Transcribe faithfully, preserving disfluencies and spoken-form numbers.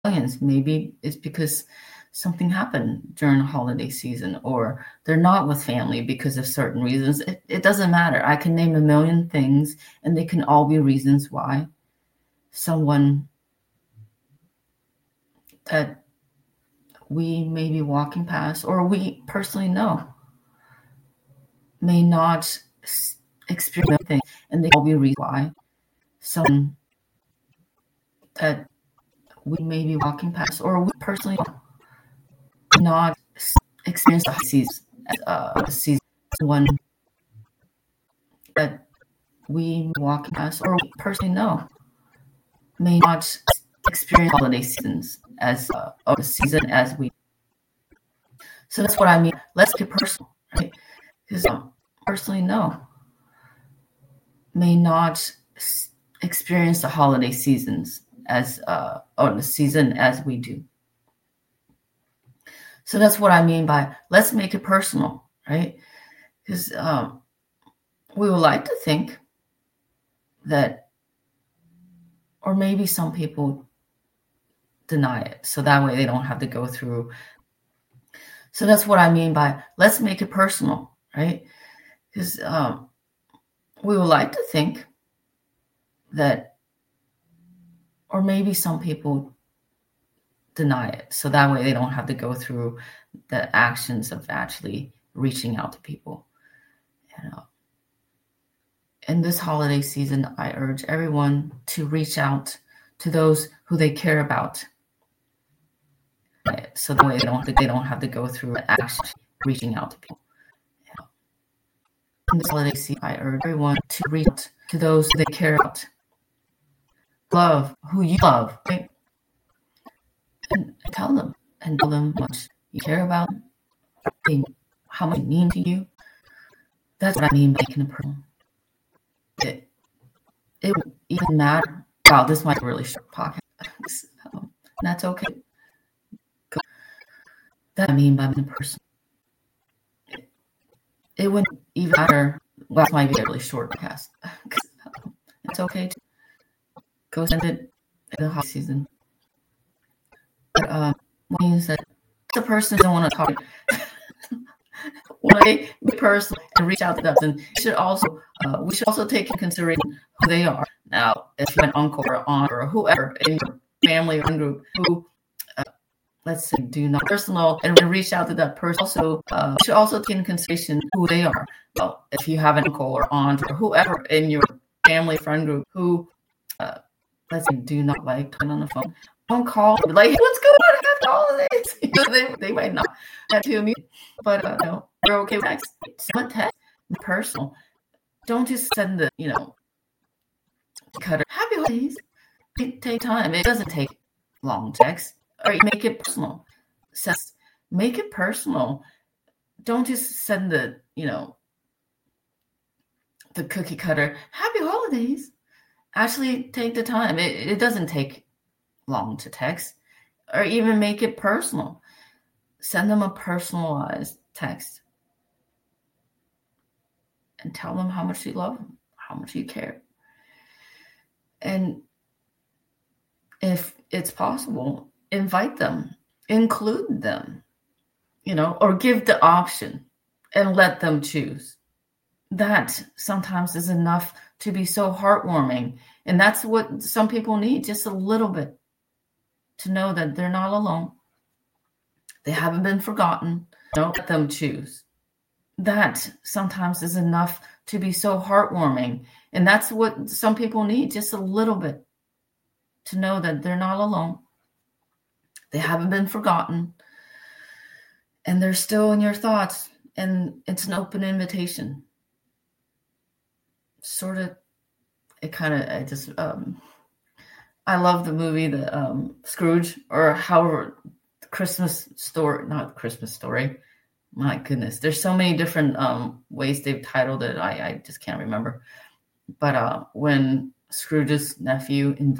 Maybe it's because something happened during the holiday season, or they're not with family because of certain reasons. It, it doesn't matter. I can name a million things, and they can all be reasons why someone that we may be walking past, or we personally know, may not experience things, and they all be reasons why someone that we may be walking past, or we personally not experience the season, uh, season one that we walk past, or we personally know, may not experience holiday seasons as uh, a season as we. So that's what I mean. Let's get personal, right? Because um, personally know, may not experience the holiday seasons as uh, or the season as we do. So that's what I mean by let's make it personal, right? Because um, we would like to think that, or maybe some people deny it, so that way they don't have to go through. So that's what I mean by let's make it personal, right? Because um, we would like to think that, or maybe some people deny it, so that way they don't have to go through the actions of actually reaching out to people. You know, in this holiday season, I urge everyone to reach out to those who they care about, so that way they don't they don't have to go through the action of reaching out to people. You know, in this holiday season, I urge everyone to reach out to those who they care about, love who you love, right? And tell them, and tell them how much you care about them, how much they mean to you. That's what I mean by making it personal. It, it won't even matter. Wow, this might be a really short podcast. um, that's okay. That's what I mean by making it personal. It, it wouldn't even matter. Well, this might be a really short podcast. um, it's okay to go send it in the holiday season. But um, means that the person doesn't want to talk. When they be personal and reach out to them, and should also uh, we should also take into consideration who they are. Now, if you have an uncle or aunt or whoever in your family or group who, uh, let's say, do not personal and reach out to that person, also uh, should also take into consideration who they are. Well, if you have an uncle or aunt or whoever in your family friend group who, uh, let's say, do not like talking on the phone, don't call. Like, hey, what's going on? After all of this, they, they might not have to me, but uh, no, they're okay with text. Send text, personal. Don't just send the, you know, cutter. Happy holidays. Take, take time. It doesn't take long text. Or make it personal. Make it personal. Don't just send the, you know, the cookie cutter. Happy holidays. Actually, take the time. It, it doesn't take long to text, or even make it personal. Send them a personalized text and tell them how much you love them, how much you care. And if it's possible, invite them, include them, you know, or give the option and let them choose. That sometimes is enough to be so heartwarming. And that's what some people need, just a little bit, to know that they're not alone. They haven't been forgotten. Don't let them choose. That sometimes is enough to be so heartwarming. And that's what some people need, just a little bit, to know that they're not alone. They haven't been forgotten. And they're still in your thoughts. And it's an open invitation. Sort of, it kind of, I just, um, I love the movie, the um, Scrooge, or however, the Christmas story, not Christmas Story. My goodness, there's so many different um, ways they've titled it. I, I just can't remember. But uh, when Scrooge's nephew invites